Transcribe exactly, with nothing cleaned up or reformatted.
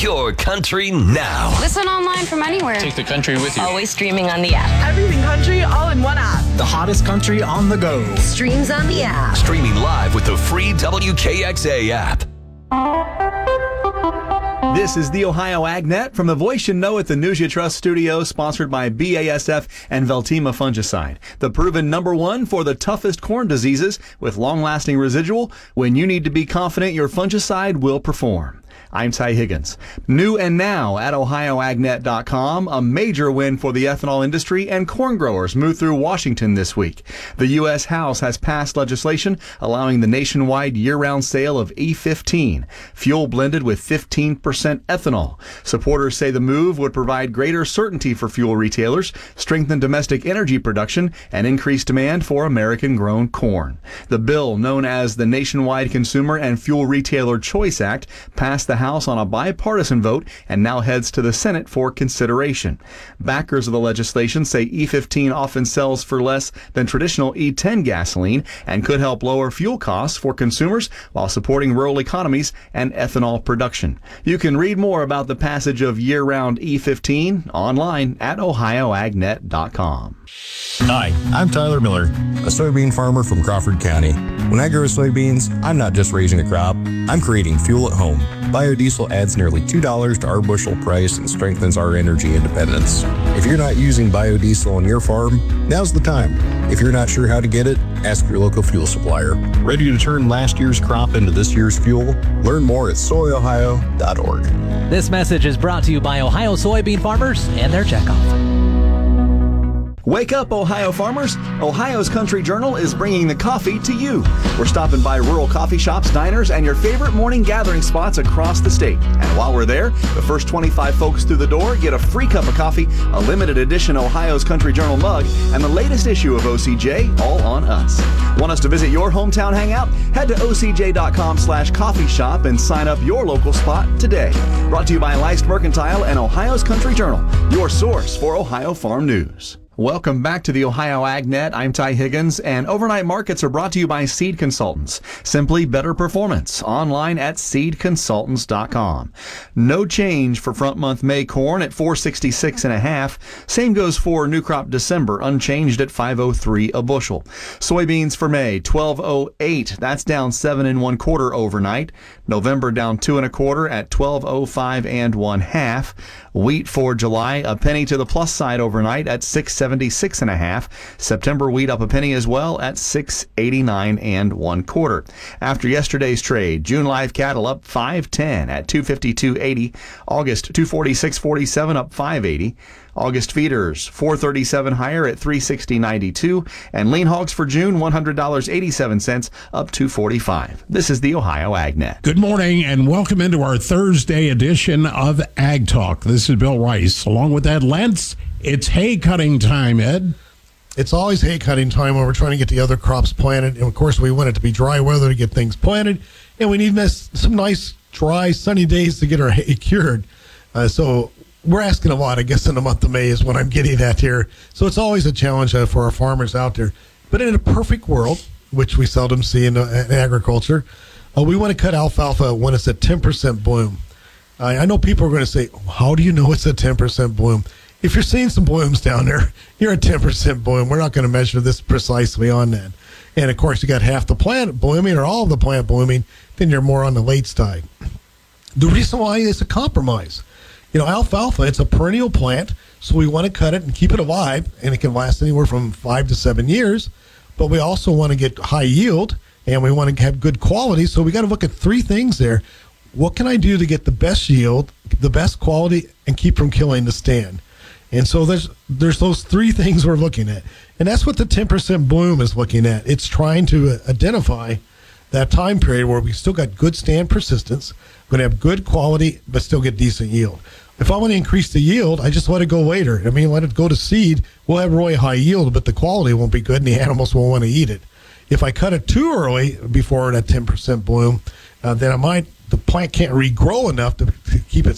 your country now. Listen online from anywhere. Take the country with you. Always streaming on the app. Everything country, all in one app. The hottest country on the go. Streams on the app. Streaming live with the free W K X A app. This is the Ohio AgNet from the voice you know at the News You Trust studio, sponsored by B A S F and Veltima fungicide, the proven number one for the toughest corn diseases with long-lasting residual when you need to be confident your fungicide will perform. I'm Ty Higgins. New and now at ohio ag net dot com, a major win for the ethanol industry and corn growers moved through Washington this week. The U S House has passed legislation allowing the nationwide year-round sale of E fifteen, fuel blended with fifteen percent ethanol. Supporters say the move would provide greater certainty for fuel retailers, strengthen domestic energy production, and increase demand for American-grown corn. The bill, known as the Nationwide Consumer and Fuel Retailer Choice Act, passed the House on a bipartisan vote and now heads to the Senate for consideration. Backers of the legislation say E fifteen often sells for less than traditional E ten gasoline and could help lower fuel costs for consumers while supporting rural economies and ethanol production. You can read more about the passage of year-round E fifteen online at ohio ag net dot com. Hi, I'm Tyler Miller, a soybean farmer from Crawford County. When I grow soybeans, I'm not just raising a crop, I'm creating fuel at home. Biodiesel adds nearly two dollars to our bushel price and strengthens our energy independence. If you're not using biodiesel on your farm, now's the time. If you're not sure how to get it, ask your local fuel supplier. Ready to turn last year's crop into this year's fuel? Learn more at soy ohio dot org. This message is brought to you by Ohio soybean farmers and their checkoff. Wake up, Ohio farmers. Ohio's Country Journal is bringing the coffee to you. We're stopping by rural coffee shops, diners, and your favorite morning gathering spots across the state. And while we're there, the first twenty-five folks through the door get a free cup of coffee, a limited edition Ohio's Country Journal mug, and the latest issue of O C J, all on us. Want us to visit your hometown hangout? Head to O C J dot com slash coffee shop and sign up your local spot today. Brought to you by Leist Mercantile and Ohio's Country Journal, your source for Ohio farm news. Welcome back to the Ohio AgNet. I'm Ty Higgins, and overnight markets are brought to you by Seed Consultants. Simply better performance. Online at seed consultants dot com. No change for front month May corn at four sixty-six and a half. Same goes for new crop December, unchanged at five oh three a bushel. Soybeans for May, twelve oh eight. That's down seven and one quarter overnight. November down two and a quarter at twelve oh five and one half. Wheat for July, a penny to the plus side overnight at six seventy-six and a half. September wheat up a penny as well at six eighty-nine and one quarter. After yesterday's trade, June live cattle up five ten at two fifty-two eighty. August two forty-six forty-seven up five eighty. August feeders four thirty-seven higher at three sixty ninety-two, and lean hogs for June one hundred dollars and eighty-seven cents up two forty-five. This is the Ohio AgNet. Good morning and welcome into our Thursday edition of Ag Talk. This is Bill Rice. Along with Ed Lentz, it's hay cutting time, Ed. It's always hay cutting time when we're trying to get the other crops planted, and of course we want it to be dry weather to get things planted, and we need some nice dry sunny days to get our hay cured. Uh, so we're asking a lot, I guess, in the month of May is what I'm getting at here. So it's always a challenge uh, for our farmers out there. But in a perfect world, which we seldom see in, uh, in agriculture, uh, we want to cut alfalfa when it's at ten percent bloom. Uh, I know people are going to say, how do you know it's at ten percent bloom? If you're seeing some blooms down there, you're at ten percent bloom. We're not going to measure this precisely on that. And, of course, you got half the plant blooming or all of the plant blooming, then you're more on the late side. The reason why is a compromise. You know, alfalfa, it's a perennial plant, so we want to cut it and keep it alive, and it can last anywhere from five to seven years. But we also want to get high yield, and we want to have good quality, so we got to look at three things there. What can I do to get the best yield, the best quality, and keep from killing the stand? And so there's there's those three things we're looking at. And that's what the ten percent bloom is looking at. It's trying to identify that time period where we still got good stand persistence, going to have good quality, but still get decent yield. If I want to increase the yield, I just let it go later. I mean, let it go to seed. We'll have really high yield, but the quality won't be good, and the animals won't want to eat it. If I cut it too early before that ten percent bloom, uh, then I might the plant can't regrow enough to, to keep it